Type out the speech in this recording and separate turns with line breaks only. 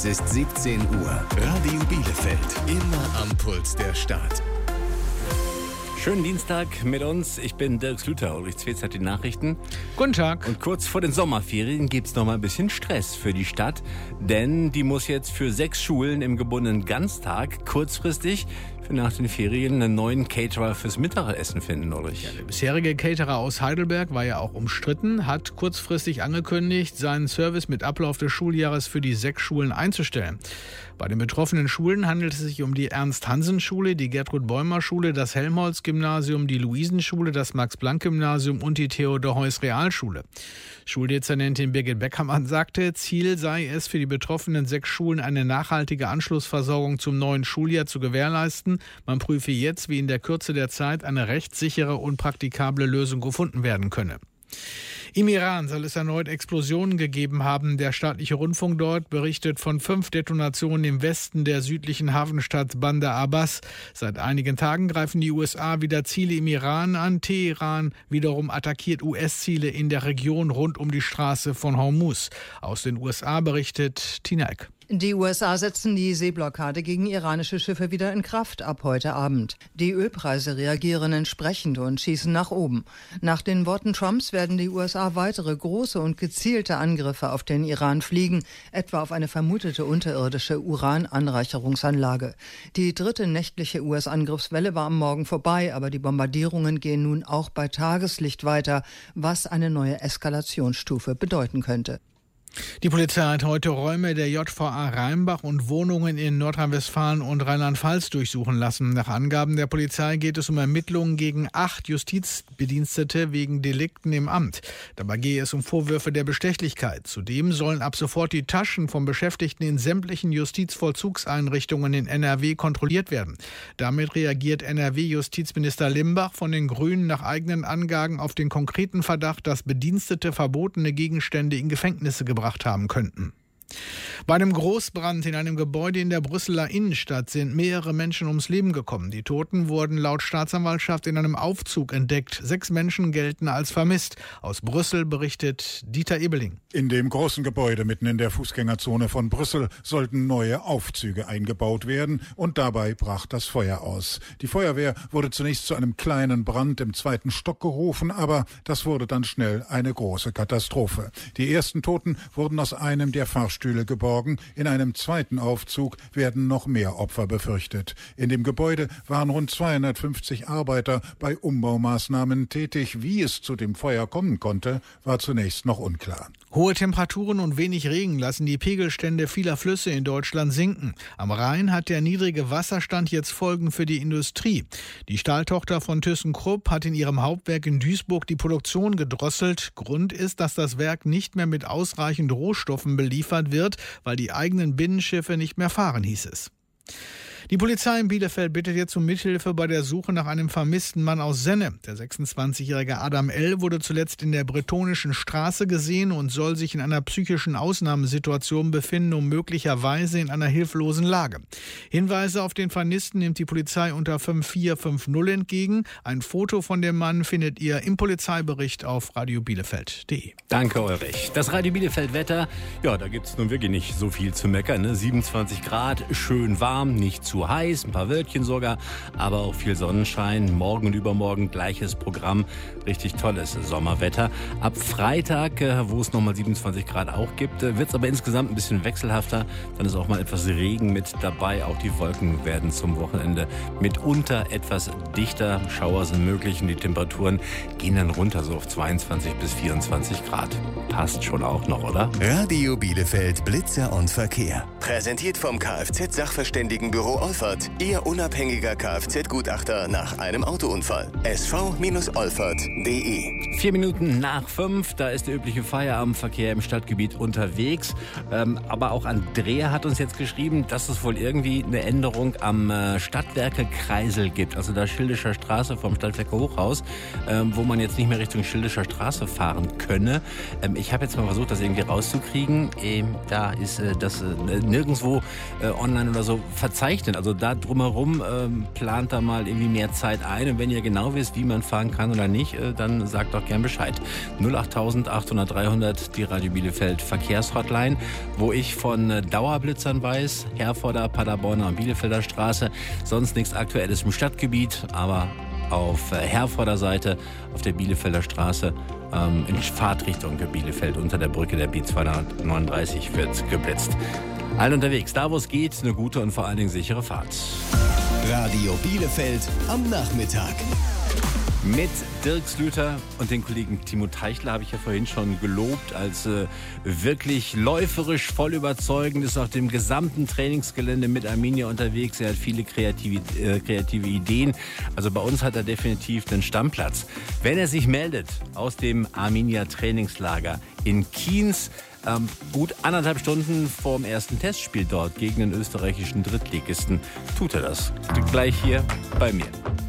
Es ist 17 Uhr. Radio Bielefeld. Immer am Puls der Stadt.
Schönen Dienstag mit uns. Ich bin Dirk Slüter. Ulrich Zwetz hat die Nachrichten.
Guten Tag.
Und kurz vor den Sommerferien gibt es noch mal ein bisschen Stress für die Stadt. Denn die muss jetzt für 6 Schulen im gebundenen Ganztag kurzfristig für nach den Ferien einen neuen Caterer fürs Mittagessen finden, Ulrich.
Der bisherige Caterer aus Heidelberg war ja auch umstritten, hat kurzfristig angekündigt, seinen Service mit Ablauf des Schuljahres für die 6 Schulen einzustellen. Bei den betroffenen Schulen handelt es sich um die Ernst-Hansen-Schule, die Gertrud-Bäumer-Schule, das Helmholtz-Gymnasium, die Luisenschule, das Max-Planck-Gymnasium und die Theodor-Heuss-Realschule. Schuldezernentin Birgit Beckermann sagte, Ziel sei es, für die betroffenen 6 Schulen eine nachhaltige Anschlussversorgung zum neuen Schuljahr zu gewährleisten. Man prüfe jetzt, wie in der Kürze der Zeit eine rechtssichere und praktikable Lösung gefunden werden könne. Im Iran soll es erneut Explosionen gegeben haben. Der staatliche Rundfunk dort berichtet von 5 Detonationen im Westen der südlichen Hafenstadt Bandar Abbas. Seit einigen Tagen greifen die USA wieder Ziele im Iran an. Teheran wiederum attackiert US-Ziele in der Region rund um die Straße von Hormuz. Aus den USA berichtet Tina Eck.
Die USA setzen die Seeblockade gegen iranische Schiffe wieder in Kraft ab heute Abend. Die Ölpreise reagieren entsprechend und schießen nach oben. Nach den Worten Trumps werden die USA weitere große und gezielte Angriffe auf den Iran fliegen, etwa auf eine vermutete unterirdische Urananreicherungsanlage. Die 3. nächtliche US-Angriffswelle war am Morgen vorbei, aber die Bombardierungen gehen nun auch bei Tageslicht weiter, was eine neue Eskalationsstufe bedeuten könnte.
Die Polizei hat heute Räume der JVA Rheinbach und Wohnungen in Nordrhein-Westfalen und Rheinland-Pfalz durchsuchen lassen. Nach Angaben der Polizei geht es um Ermittlungen gegen 8 Justizbedienstete wegen Delikten im Amt. Dabei gehe es um Vorwürfe der Bestechlichkeit. Zudem sollen ab sofort die Taschen von Beschäftigten in sämtlichen Justizvollzugseinrichtungen in NRW kontrolliert werden. Damit reagiert NRW-Justizminister Limbach von den Grünen nach eigenen Angaben auf den konkreten Verdacht, dass Bedienstete verbotene Gegenstände in Gefängnisse gebracht haben könnten. Bei einem Großbrand in einem Gebäude in der Brüsseler Innenstadt sind mehrere Menschen ums Leben gekommen. Die Toten wurden laut Staatsanwaltschaft in einem Aufzug entdeckt. 6 Menschen gelten als vermisst. Aus Brüssel berichtet Dieter Ebeling.
In dem großen Gebäude mitten in der Fußgängerzone von Brüssel sollten neue Aufzüge eingebaut werden und dabei brach das Feuer aus. Die Feuerwehr wurde zunächst zu einem kleinen Brand im 2. Stock gerufen, aber das wurde dann schnell eine große Katastrophe. Die ersten Toten wurden aus einem der Fahrstühle geborgen. In einem 2. Aufzug werden noch mehr Opfer befürchtet. In dem Gebäude waren rund 250 Arbeiter bei Umbaumaßnahmen tätig. Wie es zu dem Feuer kommen konnte, war zunächst noch unklar.
Hohe Temperaturen und wenig Regen lassen die Pegelstände vieler Flüsse in Deutschland sinken. Am Rhein hat der niedrige Wasserstand jetzt Folgen für die Industrie. Die Stahltochter von ThyssenKrupp hat in ihrem Hauptwerk in Duisburg die Produktion gedrosselt. Grund ist, dass das Werk nicht mehr mit ausreichend Rohstoffen beliefert wird, weil die eigenen Binnenschiffe nicht mehr fahren, hieß es. Die Polizei in Bielefeld bittet jetzt um Mithilfe bei der Suche nach einem vermissten Mann aus Senne. Der 26-jährige Adam L. wurde zuletzt in der Bretonischen Straße gesehen und soll sich in einer psychischen Ausnahmesituation befinden und möglicherweise in einer hilflosen Lage. Hinweise auf den Vermissten nimmt die Polizei unter 5450 entgegen. Ein Foto von dem Mann findet ihr im Polizeibericht auf radiobielefeld.de.
Danke, Ulrich. Das Radio Bielefeld-Wetter, ja, da gibt es nun wirklich nicht so viel zu meckern, ne? 27 Grad, schön warm, nicht zu heiß, ein paar Wölkchen sogar, aber auch viel Sonnenschein. Morgen und übermorgen gleiches Programm, richtig tolles Sommerwetter. Ab Freitag, wo es nochmal 27 Grad auch gibt, wird es aber insgesamt ein bisschen wechselhafter. Dann ist auch mal etwas Regen mit dabei. Auch die Wolken werden zum Wochenende mitunter etwas dichter. Schauer sind möglich und die Temperaturen gehen dann runter, so auf 22 bis 24 Grad. Passt schon auch noch, oder?
Radio Bielefeld Blitzer und Verkehr. Präsentiert vom Kfz-Sachverständigenbüro Olfert. Ihr unabhängiger Kfz-Gutachter nach einem Autounfall. sv-olfert.de.
4 Minuten nach 5, da ist der übliche Feierabendverkehr im Stadtgebiet unterwegs. Aber auch Andrea hat uns jetzt geschrieben, dass es wohl irgendwie eine Änderung am Stadtwerke-Kreisel gibt. Also da Schildischer Straße vom Stadtwerke Hochhaus, wo man jetzt nicht mehr Richtung Schildischer Straße fahren könne. Ich habe jetzt mal versucht, das irgendwie rauszukriegen. Da ist das nirgendwo online oder so verzeichnet. Also da drumherum plant da mal irgendwie mehr Zeit ein. Und wenn ihr genau wisst, wie man fahren kann oder nicht, dann sagt doch gern Bescheid. 08000 800 300, die Radio Bielefeld Verkehrshotline, wo ich von Dauerblitzern weiß, Herforder, Paderborner und Bielefelder Straße. Sonst nichts Aktuelles im Stadtgebiet, aber auf Herforder Seite, auf der Bielefelder Straße, in Fahrtrichtung Bielefeld unter der Brücke der B239 wird geblitzt. Allen unterwegs, da wo es geht, eine gute und vor allen Dingen sichere Fahrt.
Radio Bielefeld am Nachmittag.
Mit Dirk Slüter und den Kollegen Timo Teichler habe ich ja vorhin schon gelobt, als wirklich läuferisch voll überzeugend, ist auf dem gesamten Trainingsgelände mit Arminia unterwegs. Er hat viele kreative Ideen. Also bei uns hat er definitiv den Stammplatz. Wenn er sich meldet aus dem Arminia Trainingslager in Kienz, gut 1,5 Stunden vorm ersten Testspiel dort gegen den österreichischen Drittligisten, tut er das. Gleich hier bei mir.